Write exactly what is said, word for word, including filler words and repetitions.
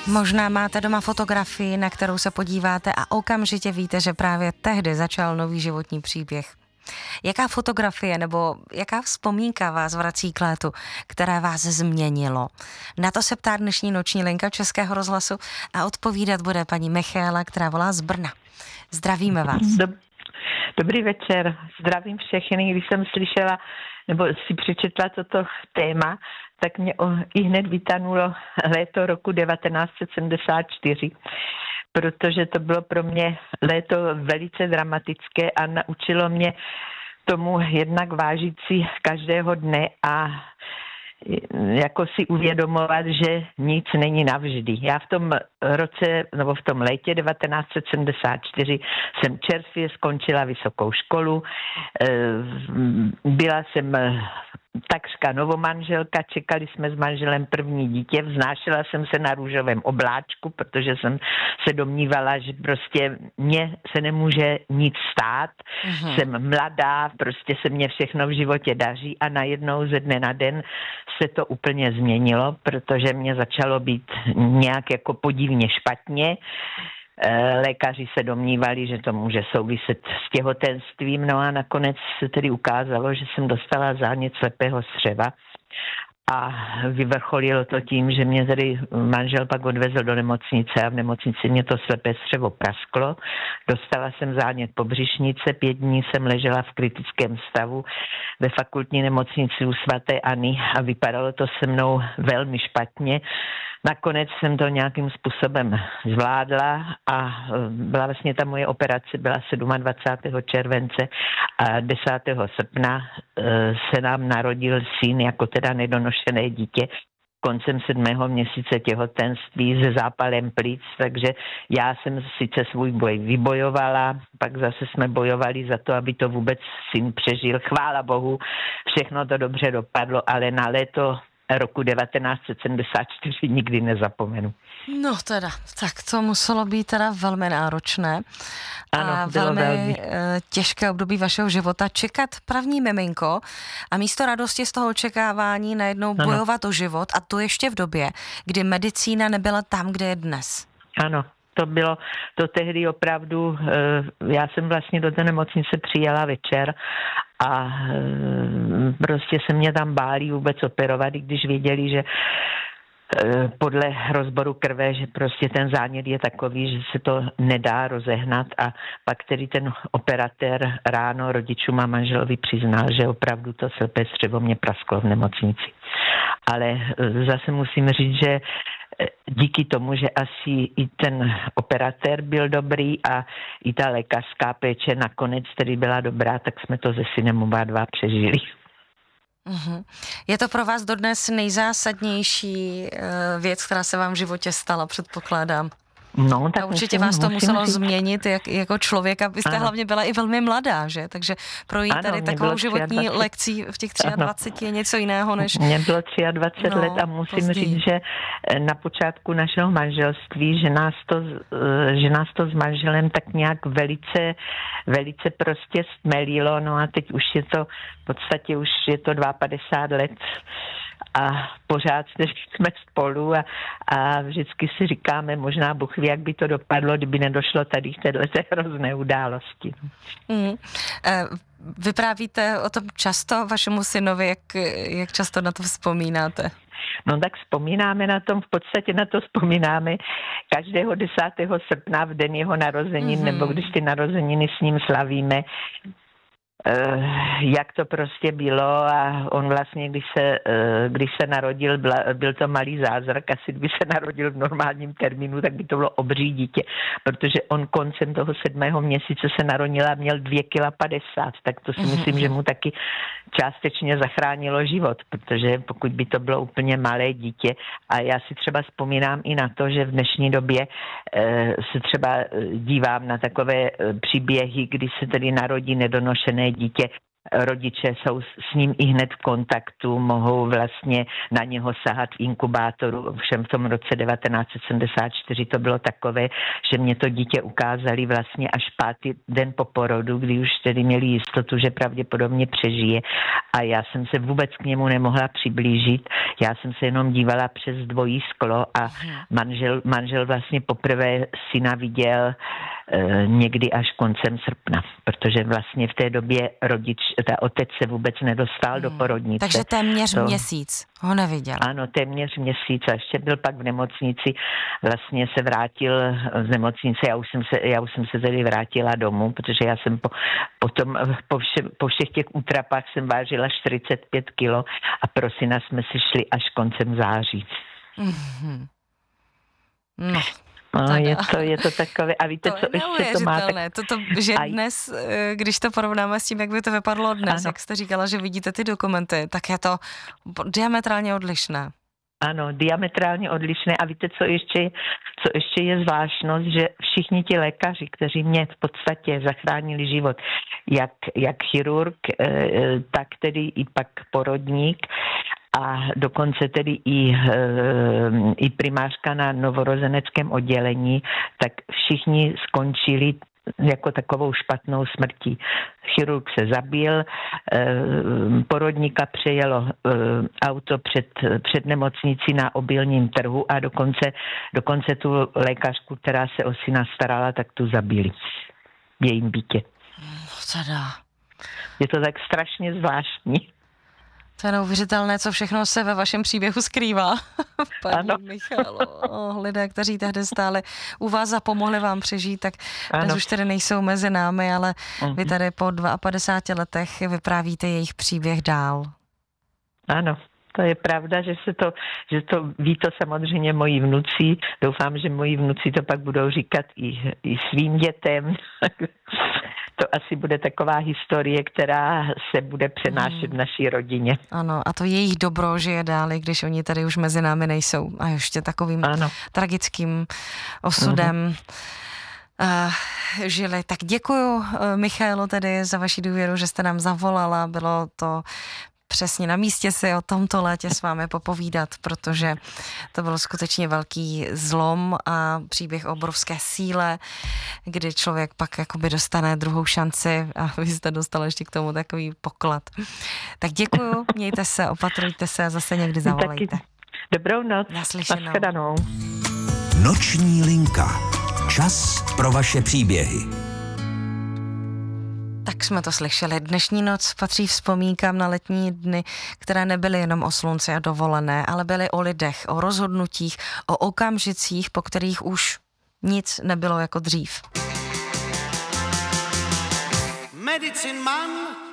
Možná máte doma fotografii, na kterou se podíváte a okamžitě víte, že právě tehdy začal nový životní příběh. Jaká fotografie nebo jaká vzpomínka vás vrací k létu, které vás změnilo? Na to se ptá dnešní noční linka Českého rozhlasu a odpovídat bude paní Michaela, která volá z Brna. Zdravíme vás. Dobrý večer, zdravím všechny. Když jsem slyšela nebo si přečetla toto téma, tak mě i hned vytanulo léto roku devatenáct set sedmdesát čtyři, protože to bylo pro mě léto velice dramatické a naučilo mě tomu jednak vážit si každého dne a jako si uvědomovat, že nic není navždy. Já v tom roce, nebo v tom létě devatenáct set sedmdesát čtyři jsem čerstvě skončila vysokou školu. Byla jsem takřka novomanželka, čekali jsme s manželem první dítě, vznášela jsem se na růžovém obláčku, protože jsem se domnívala, že prostě mně se nemůže nic stát, uhum. Jsem mladá, prostě se mně všechno v životě daří a najednou ze dne na den se to úplně změnilo, protože mě začalo být nějak jako podivně špatně. Lékaři se domnívali, že to může souviset s těhotenstvím, no a nakonec se tedy ukázalo, že jsem dostala zánět slepého střeva a vyvrcholilo to tím, že mě tedy manžel pak odvezl do nemocnice a v nemocnici mě to slepé střevo prasklo. Dostala jsem zánět pobřišnice, pět dní jsem ležela v kritickém stavu ve fakultní nemocnici u svaté Anny a vypadalo to se mnou velmi špatně. Nakonec jsem to nějakým způsobem zvládla a byla vlastně ta moje operace byla dvacátého sedmého července a desátého srpna se nám narodil syn jako teda nedonošené dítě koncem sedmého měsíce těhotenství se zápalem plic, takže já jsem sice svůj boj vybojovala, pak zase jsme bojovali za to, aby to vůbec syn přežil. Chvála Bohu, všechno to dobře dopadlo, ale na léto roku devatenáct set sedmdesát čtyři nikdy nezapomenu. No teda, tak to muselo být teda velmi náročné ano, a velmi, velmi těžké období vašeho života. Čekat první miminko a místo radosti z toho očekávání najednou ano. bojovat o život a to ještě v době, kdy medicína nebyla tam, kde je dnes. Ano. To bylo, to tehdy opravdu, já jsem vlastně do té nemocnice přijela večer a prostě se mě tam báli vůbec operovat, i když věděli, že podle rozboru krve, že prostě ten zánět je takový, že se to nedá rozehnat a pak tedy ten operatér ráno rodičům a manželovi přiznal, že opravdu to slepé střevo mě prasklo v nemocnici. Ale zase musím říct, že díky tomu, že asi i ten operatér byl dobrý a i ta lékařská péče nakonec tedy byla dobrá, tak jsme to se synem oba dva přežili. Uhum. Je to pro vás dodnes nejzásadnější věc, která se vám v životě stala, předpokládám. No, tak a určitě musím, vás to muselo říct. změnit jak, jako člověka. Vy jste ano. hlavně byla i velmi mladá, že? Takže projít ano, tady takovou životní dvacet lekcí v těch dvaceti třech je něco jiného než... Mně bylo dvacet tři no, let a musím později. říct, že na počátku našeho manželství, že nás to, že nás to s manželem tak nějak velice, velice prostě stmelilo. No a teď už je to, v podstatě už je to padesát dva let a pořád jsme spolu a, a vždycky si říkáme, možná Bůh ví, jak by to dopadlo, kdyby nedošlo tady k této hrozné události. Mm. Vyprávíte o tom často vašemu synovi, jak, jak často na to vzpomínáte? No tak vzpomínáme na tom, v podstatě na to vzpomínáme každého desátého srpna v den jeho narozenin, mm-hmm. nebo když ty narozeniny s ním slavíme, jak to prostě bylo a on vlastně, když se, když se narodil, byla, byl to malý zázrak, asi kdyby se narodil v normálním termínu, tak by to bylo obří dítě, protože on koncem toho sedmého měsíce se narodil a měl dvě kila padesát, tak to si myslím, že mu taky částečně zachránilo život, protože pokud by to bylo úplně malé dítě a já si třeba vzpomínám i na to, že v dnešní době se třeba dívám na takové příběhy, kdy se tedy narodí nedonošené dítě rodiče jsou s ním i hned v kontaktu, mohou vlastně na něho sahat v inkubátoru. Všem v tom roce devatenáct set sedmdesát čtyři to bylo takové, že mě to dítě ukázali vlastně až pátý den po porodu, kdy už tedy měli jistotu, že pravděpodobně přežije. A já jsem se vůbec k němu nemohla přiblížit. Já jsem se jenom dívala přes dvojí sklo a manžel, manžel vlastně poprvé syna viděl e, někdy až koncem srpna, protože vlastně v té době rodič, ta otec se vůbec nedostal hmm. do porodnice. Takže téměř to, měsíc ho neviděl. Ano, téměř měsíc a ještě byl pak v nemocnici, vlastně se vrátil z nemocnice, já už jsem se, já už jsem se tedy vrátila domů, protože já jsem po, potom, po, vše, po všech těch útrapách jsem vážila čtyřicet pět kilo a pro syna jsme si šli až koncem září. Mm-hmm. No. No, je to, je to takové, a víte, to co ještě to má tak... Toto, že dnes, když to porovnáme s tím, jak by to vypadlo dnes, ano. Jak jste říkala, že vidíte ty dokumenty, tak je to diametrálně odlišné. Ano, diametrálně odlišné a víte, co ještě, co ještě je zvláštnost, že všichni ti lékaři, kteří mě v podstatě zachránili život, jak, jak chirurg, tak tedy i pak porodník, a dokonce tedy i, i primářka na novorozeneckém oddělení, tak všichni skončili jako takovou špatnou smrtí. Chirurg se zabil, porodníka přejelo auto před, před nemocnicí na obilním trhu a dokonce, dokonce tu lékařku, která se o syna starala, tak tu zabili v jejím bytě. Je to tak strašně zvláštní. To je neuvěřitelné, co všechno se ve vašem příběhu skrývá. Paní ano. Michalo, oh, lidé, kteří tehdy stáli u vás a pomohli vám přežít, tak ano. Dnes už tedy nejsou mezi námi, ale uh-huh. Vy tady po padesát dvou letech vyprávíte jejich příběh dál. Ano. To je pravda, že se to, že to ví to samozřejmě moji vnuci. Doufám, že moji vnuci to pak budou říkat i, i svým dětem. To asi bude taková historie, která se bude přenášet v naší rodině. Ano, a to jejich dobro žije dál, když oni tady už mezi námi nejsou. A ještě takovým ano. tragickým osudem uh-huh. uh, žili. Tak děkuju, uh, Michailo, tedy za vaši důvěru, že jste nám zavolala. Bylo to přesně na místě si o tomto létě s vámi popovídat, protože to byl skutečně velký zlom a příběh o obrovské síle, kdy člověk pak jakoby dostane druhou šanci a vy jste dostali ještě k tomu takový poklad. Tak děkuju, mějte se, opatrujte se a zase někdy zavolejte. Dobrou noc. Naslyšenou. Noční linka. Čas pro vaše příběhy. Tak jsme to slyšeli. Dnešní noc patří vzpomínkám na letní dny, které nebyly jenom o slunci a dovolené, ale byly o lidech, o rozhodnutích, o okamžicích, po kterých už nic nebylo jako dřív. Medicine Man